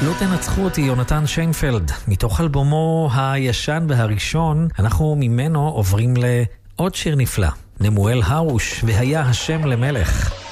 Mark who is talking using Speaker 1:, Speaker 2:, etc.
Speaker 1: לא תנצחו אותי, יונתן שיינפלד. מתוך אלבומו הישן והראשון, אנחנו ממנו עוברים לעוד שיר נפלא. נמואל הרוש, והיה השם למלך.